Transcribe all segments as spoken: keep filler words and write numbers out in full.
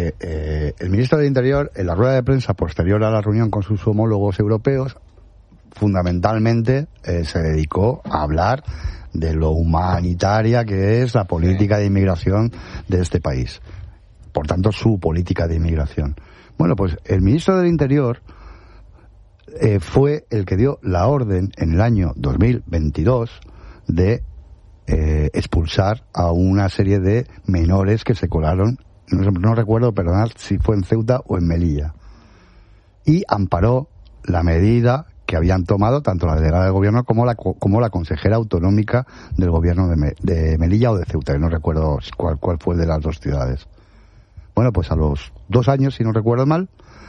que eh, el ministro del Interior, en la rueda de prensa posterior a la reunión con sus homólogos europeos, fundamentalmente eh, se dedicó a hablar de lo humanitaria que es la política de inmigración de este país. Por tanto, su política de inmigración. Bueno, pues el ministro del Interior eh, fue el que dio la orden en el año dos mil veintidós de eh, expulsar a una serie de menores que se colaron, no, no recuerdo, perdonad, si fue en Ceuta o en Melilla. Y amparó la medida que habían tomado tanto la delegada del gobierno como la como la consejera autonómica del gobierno de, Me, de Melilla o de Ceuta, que no recuerdo cuál, cuál fue de las dos ciudades. Bueno, pues a los dos años, si no recuerdo mal,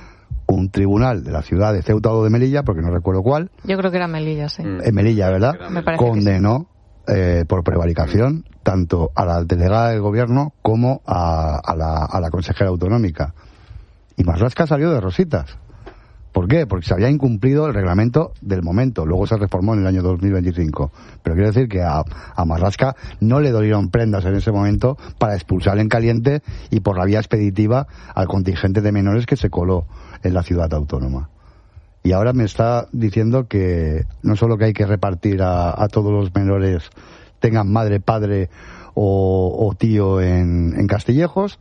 un tribunal de la ciudad de Ceuta o de Melilla, porque no recuerdo cuál. Yo creo que era Melilla, sí. En Melilla, ¿verdad? Condenó sí. eh, por prevaricación tanto a la delegada del gobierno como a, a, la, a la consejera autonómica. Y Marlaska salió de rositas. ¿Por qué? Porque se había incumplido el reglamento del momento. Luego se reformó en el año dos mil veinticinco. Pero quiero decir que a, a Marlaska no le dolieron prendas en ese momento para expulsar en caliente y por la vía expeditiva al contingente de menores que se coló en la ciudad autónoma. Y ahora me está diciendo que no solo que hay que repartir a, a todos los menores, tengan madre, padre o, o tío en, en Castillejos,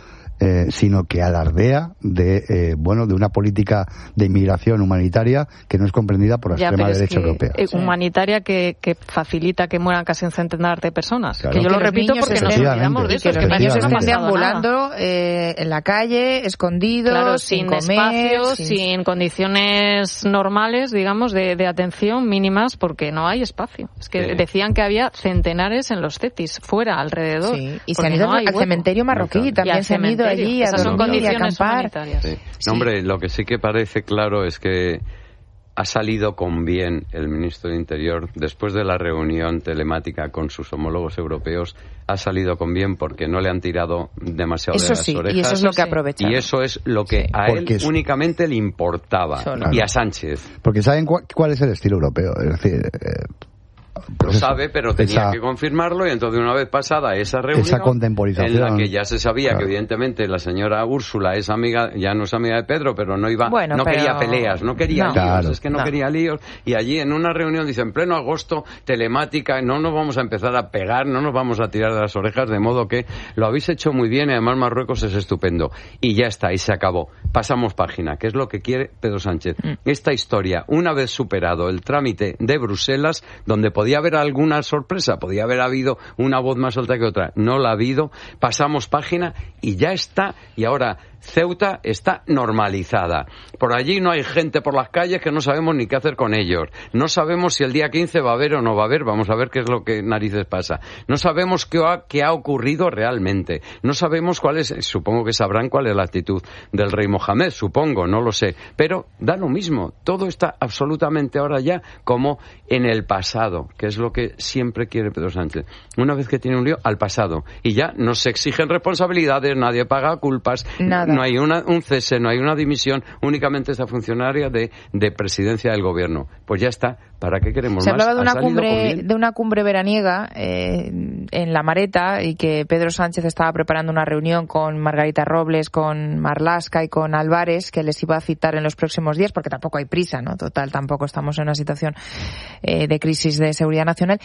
Eh, sino que alardea de eh, bueno de una política de inmigración humanitaria que no es comprendida por la ya, extrema derecha es que, europea. Eh, humanitaria que, que facilita que mueran casi un centenar de personas. Claro. Que yo que lo repito porque nos olvidamos de eso. Que los niños estén deambulando eh, en la calle, escondidos, claro, sin, sin comer, espacios, sin... sin condiciones normales, digamos, de, de atención mínimas, porque no hay espacio. Es que sí. Decían que había centenares en los cetis, fuera, alrededor. Sí. Y se han ido no al hueco. Cementerio marroquí, no, también se han ido allí a dormir y a acampar. Sí. No, hombre, lo que sí que parece claro es que ha salido con bien el ministro de Interior después de la reunión telemática con sus homólogos europeos. Ha salido con bien porque no le han tirado demasiado eso de las sí, orejas. Y eso es lo que aprovechaba. Y eso es lo que sí. a porque él es... únicamente le importaba. Claro. Y a Sánchez. Porque saben cu- cuál es el estilo europeo. Es decir... Eh... Pues lo sabe, pero tenía esa, que confirmarlo y entonces una vez pasada esa reunión esa contemporización, en la que ya se sabía claro. que evidentemente la señora Úrsula es amiga, ya no es amiga de Pedro, pero no iba, bueno, no pero... quería peleas, no quería no, líos, claro, es que no, no quería líos y allí en una reunión dice en pleno agosto telemática, no nos vamos a empezar a pegar, no nos vamos a tirar de las orejas, de modo que lo habéis hecho muy bien y además Marruecos es estupendo y ya está, y se acabó. Pasamos página, que es lo que quiere Pedro Sánchez. Mm. Esta historia, una vez superado el trámite de Bruselas, donde podía haber algunas sorpresa, podía haber habido una voz más alta que otra, no la ha habido, pasamos página y ya está, y ahora Ceuta está normalizada. Por allí no hay gente por las calles que no sabemos ni qué hacer con ellos. No sabemos si el día quince va a haber o no va a haber. Vamos a ver qué es lo que narices pasa. No sabemos qué ha, qué ha ocurrido realmente. No sabemos cuál es, supongo que sabrán cuál es la actitud del rey Mohamed, supongo, no lo sé. Pero da lo mismo. Todo está absolutamente ahora ya como en el pasado, que es lo que siempre quiere Pedro Sánchez. Una vez que tiene un lío, al pasado. Y ya no se exigen responsabilidades, nadie paga culpas. Nada. No hay una, un cese, no hay una dimisión, únicamente esta funcionaria de, de presidencia del gobierno. Pues ya está, ¿para qué queremos Se más? Se hablaba de una, cumbre, de una cumbre veraniega eh, en La Mareta y que Pedro Sánchez estaba preparando una reunión con Margarita Robles, con Marlaska y con Álvarez, que les iba a citar en los próximos días, porque tampoco hay prisa, ¿no? Total, tampoco estamos en una situación eh, de crisis de seguridad nacional.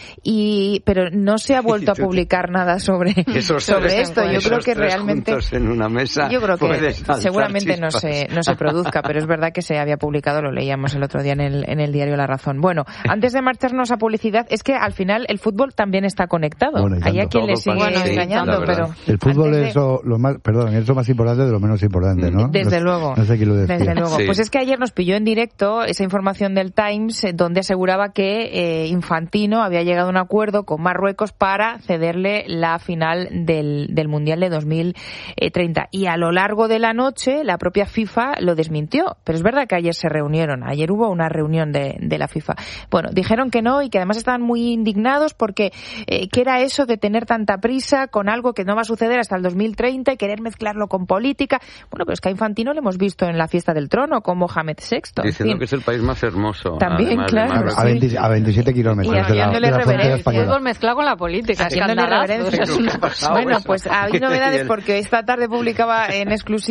Y pero no se ha vuelto a publicar nada sobre, sobre esto. Yo creo que realmente... En una mesa, yo creo que seguramente no se, no se produzca, pero es verdad que se había publicado, lo leíamos el otro día en el, en el diario La Razón. Bueno, antes de marcharnos a publicidad, es que al final el fútbol también está conectado. Bueno, hay a quien le sigue bueno, engañando, sí, pero... El fútbol de... es lo, lo más, perdón, es lo más importante de lo menos importante, ¿no? Desde no, luego. No sé quién lo decía. Desde luego. Sí. Pues es que ayer nos pilló en directo esa información del Times, eh, donde aseguraba que eh, Infantino había llegado a un acuerdo con Marruecos para cederle la final del, del Mundial de dos mil treinta. Y a lo largo de la noche, la propia FIFA lo desmintió. Pero es verdad que ayer se reunieron. Ayer hubo una reunión de, de la FIFA. Bueno, dijeron que no y que además estaban muy indignados porque eh, ¿qué era eso de tener tanta prisa con algo que no va a suceder hasta el dos mil treinta y querer mezclarlo con política? Bueno, pero es que a Infantino lo hemos visto en la fiesta del trono con Mohamed sexto. Diciendo en fin. que es el país más hermoso. También, claro. A, veinte, a veintisiete kilómetros y de la, de la frontera española. Fútbol mezclado con la política. Haciéndole reverencias. ¿Qué ha pasado Bueno, eso? pues ha habido novedades porque esta tarde publicaba en exclusiva